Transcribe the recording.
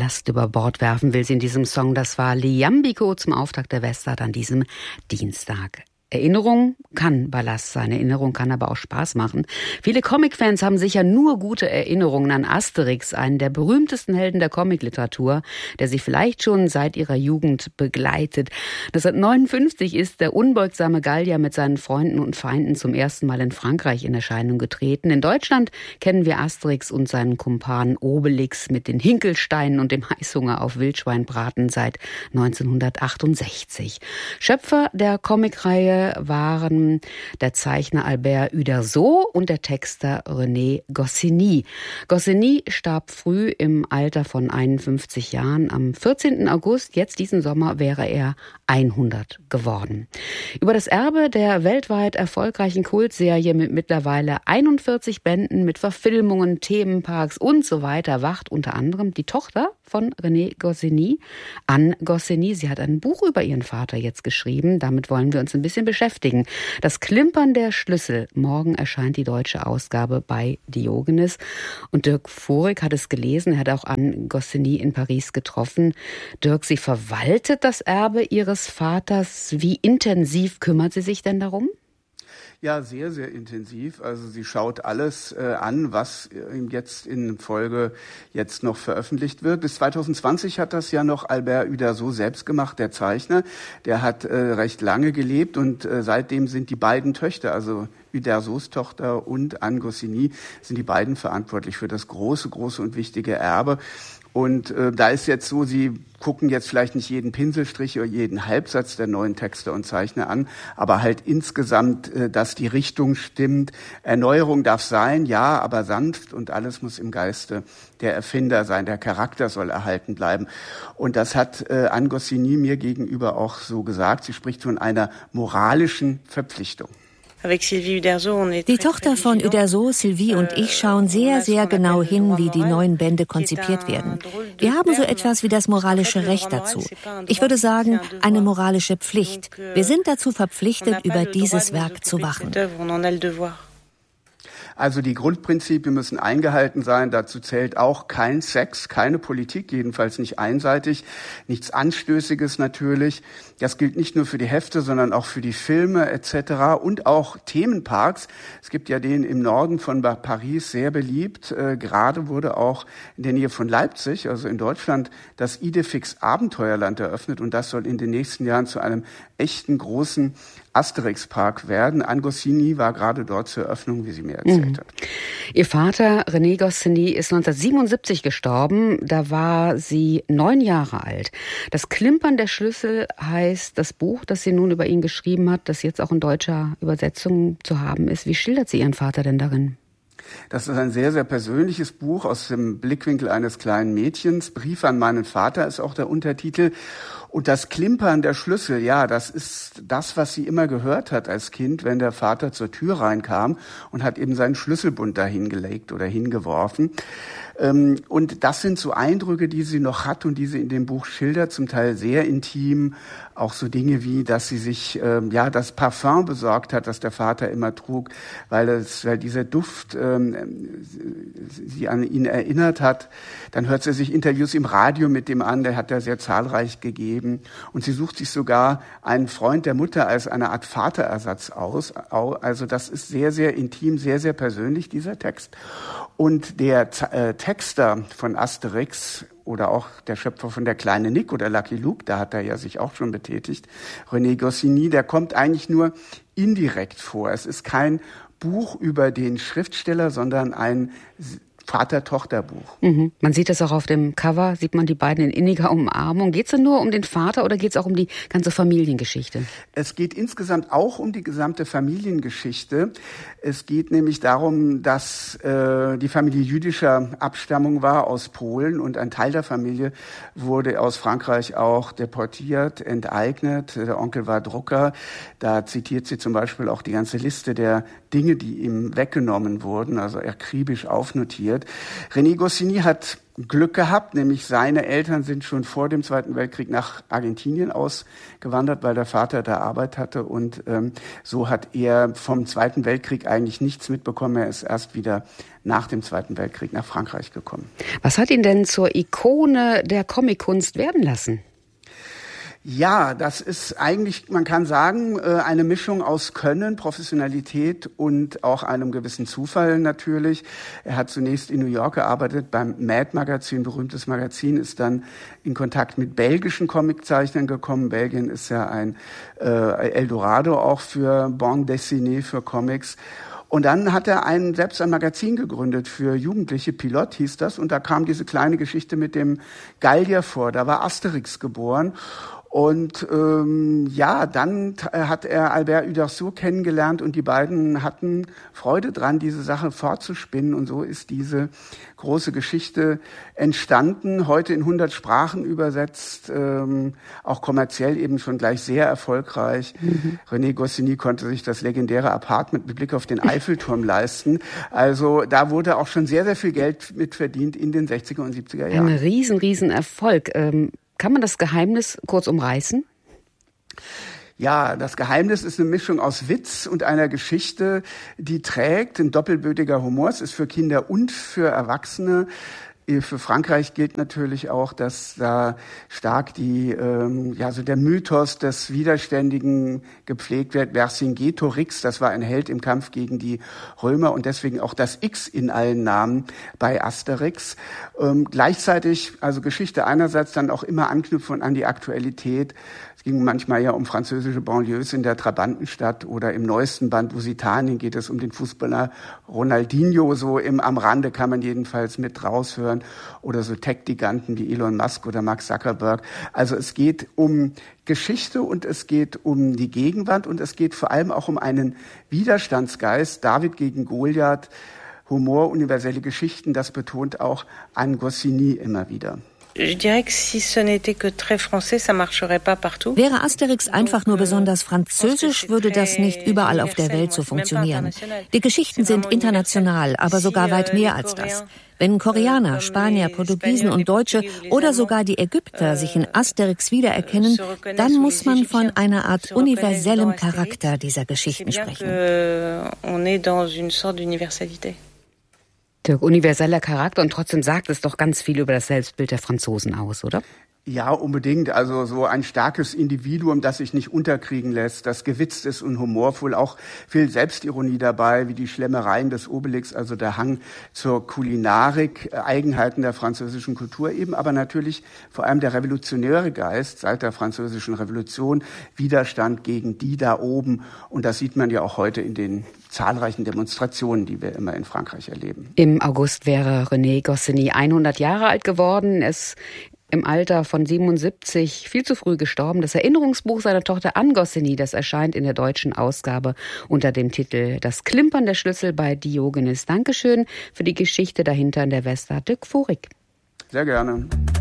Ballast über Bord werfen will sie in diesem Song. Das war Liambico zum Auftakt der Westart an diesem Dienstag. Erinnerung kann Ballast sein, Erinnerung kann aber auch Spaß machen. Viele Comic-Fans haben sicher nur gute Erinnerungen an Asterix, einen der berühmtesten Helden der Comicliteratur, der sie vielleicht schon seit ihrer Jugend begleitet. 1959 ist der unbeugsame Gallier mit seinen Freunden und Feinden zum ersten Mal in Frankreich in Erscheinung getreten. In Deutschland kennen wir Asterix und seinen Kumpan Obelix mit den Hinkelsteinen und dem Heißhunger auf Wildschweinbraten seit 1968. Schöpfer der Comicreihe waren der Zeichner Albert Uderzo und der Texter René Goscinny. Goscinny starb früh im Alter von 51 Jahren. Am 14. August, jetzt diesen Sommer, wäre er 100 geworden. Über das Erbe der weltweit erfolgreichen Kultserie mit mittlerweile 41 Bänden, mit Verfilmungen, Themenparks und so weiter, wacht unter anderem die Tochter von René Goscinny, Anne Goscinny. Sie hat ein Buch über ihren Vater jetzt geschrieben. Damit wollen wir uns ein bisschen beschäftigen. Das Klimpern der Schlüssel. Morgen erscheint die deutsche Ausgabe bei Diogenes. Und Dirk Vorig hat es gelesen. Er hat auch Anne Goscinny in Paris getroffen. Dirk, sie verwaltet das Erbe ihres Vaters. Wie intensiv kümmert sie sich denn darum? Ja, sehr, sehr intensiv. Also sie schaut alles an, was jetzt in Folge jetzt noch veröffentlicht wird. Bis 2020 hat das ja noch Albert Uderzo selbst gemacht, der Zeichner. Der hat recht lange gelebt und seitdem sind die beiden Töchter, also Uderzos Tochter und Anne Goscinny, sind die beiden verantwortlich für das große, große und wichtige Erbe. Und da ist jetzt so, sie gucken jetzt vielleicht nicht jeden Pinselstrich oder jeden Halbsatz der neuen Texter und Zeichner an, aber halt insgesamt, dass die Richtung stimmt. Erneuerung darf sein, ja, aber sanft, und alles muss im Geiste der Erfinder sein. Der Charakter soll erhalten bleiben. Und das hat Anne Goscinny mir gegenüber auch so gesagt. Sie spricht von einer moralischen Verpflichtung. Die Tochter von Uderzo, Sylvie und ich schauen sehr, sehr genau hin, wie die neuen Bände konzipiert werden. Wir haben so etwas wie das moralische Recht dazu. Ich würde sagen, eine moralische Pflicht. Wir sind dazu verpflichtet, über dieses Werk zu wachen. Also die Grundprinzipien müssen eingehalten sein. Dazu zählt auch kein Sex, keine Politik, jedenfalls nicht einseitig, nichts Anstößiges natürlich. Das gilt nicht nur für die Hefte, sondern auch für die Filme etc. und auch Themenparks. Es gibt ja den im Norden von Paris, sehr beliebt. Gerade wurde auch in der Nähe von Leipzig, also in Deutschland, das Idefix Abenteuerland eröffnet, und das soll in den nächsten Jahren zu einem echten großen Asterix-Park werden. Anne Goscinny war gerade dort zur Eröffnung, wie sie mir erzählt hat. Ihr Vater René Goscinny ist 1977 gestorben. Da war sie 9 Jahre alt. Das Klimpern der Schlüssel heißt das Buch, das sie nun über ihn geschrieben hat, das jetzt auch in deutscher Übersetzung zu haben ist. Wie schildert sie ihren Vater denn darin? Das ist ein sehr, sehr persönliches Buch aus dem Blickwinkel eines kleinen Mädchens. Brief an meinen Vater ist auch der Untertitel. Und das Klimpern der Schlüssel, ja, das ist das, was sie immer gehört hat als Kind, wenn der Vater zur Tür reinkam und hat eben seinen Schlüsselbund dahin gelegt oder hingeworfen. Und das sind so Eindrücke, die sie noch hat und die sie in dem Buch schildert, zum Teil sehr intim. Auch so Dinge wie, dass sie sich das Parfum besorgt hat, das der Vater immer trug, weil dieser Duft sie an ihn erinnert hat. Dann hört sie sich Interviews im Radio mit dem an, der hat er sehr zahlreich gegeben. Und sie sucht sich sogar einen Freund der Mutter als eine Art Vaterersatz aus. Also das ist sehr, sehr intim, sehr, sehr persönlich, dieser Text. Und der Texter von Asterix oder auch der Schöpfer von Der kleine Nick oder Lucky Luke, da hat er ja sich auch schon betätigt, René Goscinny, der kommt eigentlich nur indirekt vor. Es ist kein Buch über den Schriftsteller, sondern ein Vater-Tochter-Buch. Man sieht es auch auf dem Cover, sieht man die beiden in inniger Umarmung. Geht es denn nur um den Vater oder geht es auch um die ganze Familiengeschichte? Es geht insgesamt auch um die gesamte Familiengeschichte. Es geht nämlich darum, dass die Familie jüdischer Abstammung war aus Polen und ein Teil der Familie wurde aus Frankreich auch deportiert, enteignet. Der Onkel war Drucker. Da zitiert sie zum Beispiel auch die ganze Liste der Dinge, die ihm weggenommen wurden, also akribisch aufnotiert. René Goscinny hat Glück gehabt, nämlich seine Eltern sind schon vor dem Zweiten Weltkrieg nach Argentinien ausgewandert, weil der Vater da Arbeit hatte und so hat er vom Zweiten Weltkrieg eigentlich nichts mitbekommen. Er ist erst wieder nach dem Zweiten Weltkrieg nach Frankreich gekommen. Was hat ihn denn zur Ikone der Comickunst werden lassen? Ja, das ist eigentlich, man kann sagen, eine Mischung aus Können, Professionalität und auch einem gewissen Zufall natürlich. Er hat zunächst in New York gearbeitet beim Mad-Magazin, berühmtes Magazin, ist dann in Kontakt mit belgischen Comiczeichnern gekommen. Belgien ist ja ein Eldorado auch für Bande dessinée, für Comics. Und dann hat er selbst ein Magazin gegründet für Jugendliche, Pilot hieß das, und da kam diese kleine Geschichte mit dem Gallier vor, da war Asterix geboren. Und dann hat er Albert Uderzo kennengelernt und die beiden hatten Freude dran, diese Sache fortzuspinnen. Und so ist diese große Geschichte entstanden, heute in 100 Sprachen übersetzt, auch kommerziell eben schon gleich sehr erfolgreich. René Goscinny konnte sich das legendäre Apartment mit Blick auf den Eiffelturm leisten. Also da wurde auch schon sehr, sehr viel Geld mit verdient in den 60er und 70er Jahren. Ein riesen Erfolg. Kann man das Geheimnis kurz umreißen? Ja, das Geheimnis ist eine Mischung aus Witz und einer Geschichte, die trägt. Ein doppelbödiger Humor. Es ist für Kinder und für Erwachsene. Für Frankreich gilt natürlich auch, dass da stark der Mythos des Widerständigen gepflegt wird. Vercingetorix, das war ein Held im Kampf gegen die Römer und deswegen auch das X in allen Namen bei Asterix. Gleichzeitig, also Geschichte einerseits, dann auch immer Anknüpfung an die Aktualität. Es ging manchmal ja um französische Banlieues in der Trabantenstadt oder im neuesten Band Lusitanien geht es um den Fußballer Ronaldinho, so am Rande kann man jedenfalls mit raushören. Oder so Tech-Giganten wie Elon Musk oder Mark Zuckerberg. Also es geht um Geschichte und es geht um die Gegenwart und es geht vor allem auch um einen Widerstandsgeist. David gegen Goliath, Humor, universelle Geschichten, das betont auch Anne Goscinny immer wieder. Wäre Asterix einfach nur besonders französisch, würde das nicht überall auf der Welt so funktionieren. Die Geschichten sind international, aber sogar weit mehr als das. Wenn Koreaner, Spanier, Portugiesen und Deutsche oder sogar die Ägypter sich in Asterix wiedererkennen, dann muss man von einer Art universellem Charakter dieser Geschichten sprechen. Der universelle Charakter und trotzdem sagt es doch ganz viel über das Selbstbild der Franzosen aus, oder? Ja, unbedingt. Also so ein starkes Individuum, das sich nicht unterkriegen lässt, das gewitzt ist und humorvoll, auch viel Selbstironie dabei, wie die Schlemmereien des Obelix, also der Hang zur Kulinarik, Eigenheiten der französischen Kultur eben, aber natürlich vor allem der revolutionäre Geist seit der französischen Revolution, Widerstand gegen die da oben. Und das sieht man ja auch heute in den zahlreichen Demonstrationen, die wir immer in Frankreich erleben. Im August wäre René Goscinny 100 Jahre alt geworden. Er ist im Alter von 77 viel zu früh gestorben. Das Erinnerungsbuch seiner Tochter Anne Goscinny, das erscheint in der deutschen Ausgabe unter dem Titel Das Klimpern der Schlüssel bei Diogenes. Dankeschön für die Geschichte dahinter in der Vesta. Dirk Vorig. Sehr gerne.